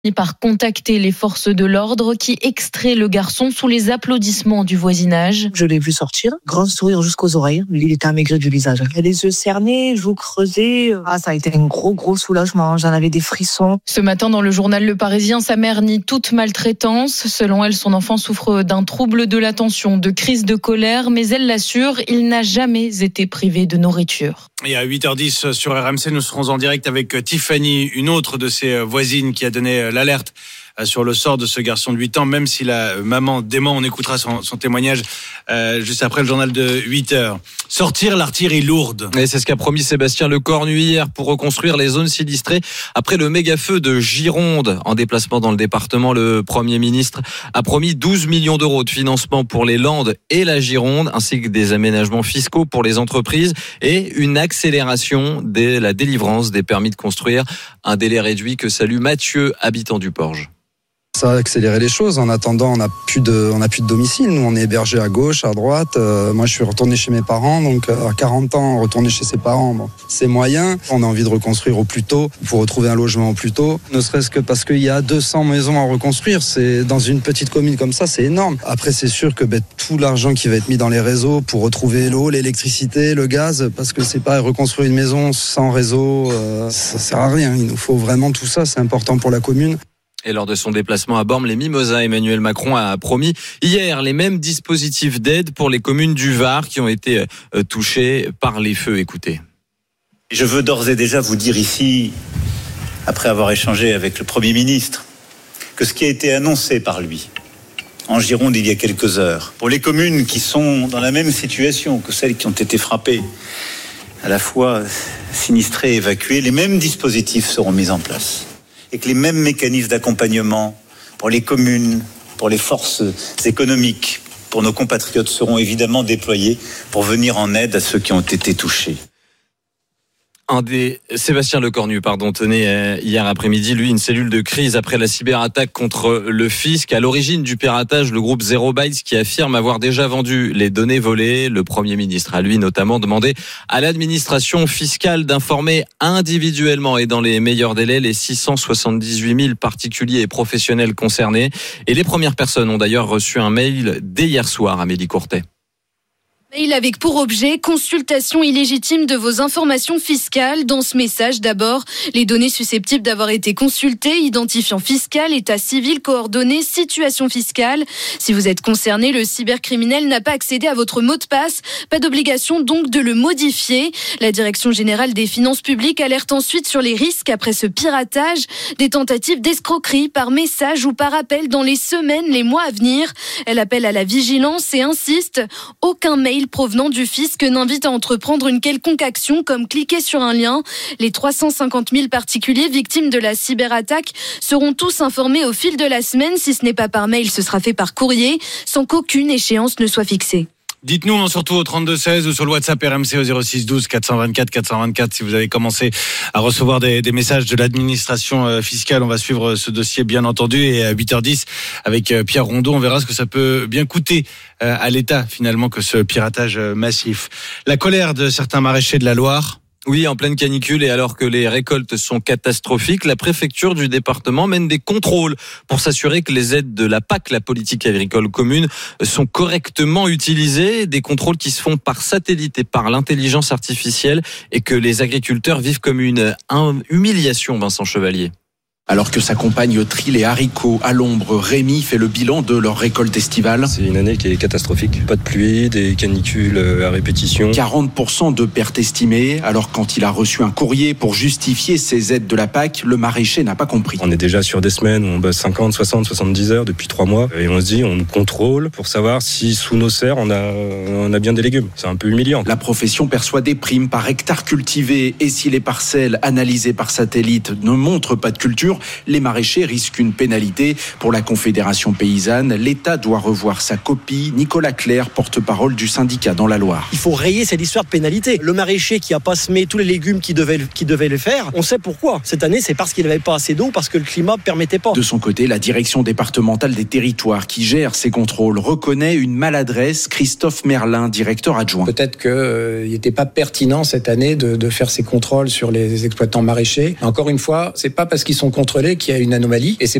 par contacter les forces de l'ordre qui extraient le garçon sous les applaudissements du voisinage. Je l'ai vu sortir, grand sourire jusqu'aux oreilles. Il était amaigri du visage. Il a les yeux cernés, joues creusées. Ça a été un gros soulagement. J'en avais des frissons. Ce matin, dans le journal Le Parisien, sa mère nie toute maltraitance. Selon elle, son enfant souffre d'un trouble de l'attention, de crise de colère, mais elle l'assure, il n'a jamais été privé de nourriture. Et à 8h10 sur RMC, nous serons en direct avec Tiffany, une autre de ses voisines qui a donné l'alerte sur le sort de ce garçon de 8 ans, même si la maman dément. On écoutera son témoignage juste après le journal de 8h. Sortir l'artillerie lourde. Et c'est ce qu'a promis Sébastien Lecornu hier pour reconstruire les zones sinistrées après le méga-feu de Gironde. En déplacement dans le département, le Premier ministre a promis 12 millions d'euros de financement pour les Landes et la Gironde, ainsi que des aménagements fiscaux pour les entreprises et une accélération de la délivrance des permis de construire. Un délai réduit que salue Mathieu, habitant du Porge. Ça a accéléré les choses. En attendant, on n'a plus de domicile. Nous, on est hébergés à gauche, à droite. Moi, je suis retourné chez mes parents. Donc, à 40 ans, retourner chez ses parents, bon, c'est moyen. On a envie de reconstruire au plus tôt pour retrouver un logement au plus tôt. Ne serait-ce que parce qu'il y a 200 maisons à reconstruire. C'est dans une petite commune comme ça, c'est énorme. Après, c'est sûr que tout l'argent qui va être mis dans les réseaux pour retrouver l'eau, l'électricité, le gaz, parce que c'est pas reconstruire une maison sans réseau, ça sert à rien. Il nous faut vraiment tout ça. C'est important pour la commune. Et lors de son déplacement à Bormes-les-Mimosas, Emmanuel Macron a promis hier les mêmes dispositifs d'aide pour les communes du Var qui ont été touchées par les feux. Écoutez. Je veux d'ores et déjà vous dire ici, après avoir échangé avec le Premier ministre, que ce qui a été annoncé par lui en Gironde il y a quelques heures, pour les communes qui sont dans la même situation que celles qui ont été frappées, à la fois sinistrées et évacuées, les mêmes dispositifs seront mis en place. Et que les mêmes mécanismes d'accompagnement pour les communes, pour les forces économiques, pour nos compatriotes seront évidemment déployés pour venir en aide à ceux qui ont été touchés. Sébastien Lecornu, tenait hier après-midi, lui, une cellule de crise après la cyberattaque contre le fisc. À l'origine du piratage, le groupe Zero Bytes qui affirme avoir déjà vendu les données volées. Le Premier ministre a, lui, notamment demandé à l'administration fiscale d'informer individuellement et dans les meilleurs délais les 678 000 particuliers et professionnels concernés. Et les premières personnes ont d'ailleurs reçu un mail dès hier soir, Amélie Courtet. Mail avec pour objet consultation illégitime de vos informations fiscales. Dans ce message, d'abord, les données susceptibles d'avoir été consultées, identifiant fiscal, état civil, coordonnées, situation fiscale. Si vous êtes concerné, le cybercriminel n'a pas accédé à votre mot de passe. Pas d'obligation donc de le modifier. La Direction générale des finances publiques alerte ensuite sur les risques après ce piratage. Des tentatives d'escroquerie par message ou par appel dans les semaines, les mois à venir. Elle appelle à la vigilance et insiste, aucun mail provenant du fisc n'invite à entreprendre une quelconque action comme cliquer sur un lien. Les 350 000 particuliers victimes de la cyberattaque seront tous informés au fil de la semaine. Si ce n'est pas par mail, ce sera fait par courrier, sans qu'aucune échéance ne soit fixée. Dites-nous surtout au 32-16 ou sur le WhatsApp RMC au 06 12 424 424 si vous avez commencé à recevoir des messages de l'administration fiscale. On va suivre ce dossier bien entendu et à 8h10 avec Pierre Rondeau, on verra ce que ça peut bien coûter à l'État finalement que ce piratage massif. La colère de certains maraîchers de la Loire. Oui, en pleine canicule et alors que les récoltes sont catastrophiques, la préfecture du département mène des contrôles pour s'assurer que les aides de la PAC, la politique agricole commune, sont correctement utilisées. Des contrôles qui se font par satellite et par l'intelligence artificielle et que les agriculteurs vivent comme une humiliation, Vincent Chevalier. Alors que sa compagne trie les haricots à l'ombre, Rémi fait le bilan de leur récolte estivale. C'est une année qui est catastrophique. Pas de pluie, des canicules à répétition. 40% de pertes estimées. Alors quand il a reçu un courrier pour justifier ses aides de la PAC, le maraîcher n'a pas compris. On est déjà sur des semaines où on bosse 50, 60, 70 heures depuis 3 mois. Et on se dit, on nous contrôle pour savoir si sous nos serres, on a bien des légumes. C'est un peu humiliant. La profession perçoit des primes par hectare cultivé. Et si les parcelles analysées par satellite ne montrent pas de culture, les maraîchers risquent une pénalité. Pour la Confédération paysanne, l'État doit revoir sa copie. Nicolas Clerc, porte-parole du syndicat dans la Loire. Il faut rayer cette histoire de pénalité. Le maraîcher qui n'a pas semé tous les légumes qu'il devait le faire, on sait pourquoi. Cette année, c'est parce qu'il n'avait pas assez d'eau, parce que le climat ne permettait pas. De son côté, la direction départementale des territoires qui gère ces contrôles reconnaît une maladresse. Christophe Merlin, directeur adjoint. Peut-être qu'il n'était pas pertinent cette année de faire ces contrôles sur les exploitants maraîchers. Encore une fois, c'est pas parce qu'ils sont contrôler qu'il y a une anomalie et c'est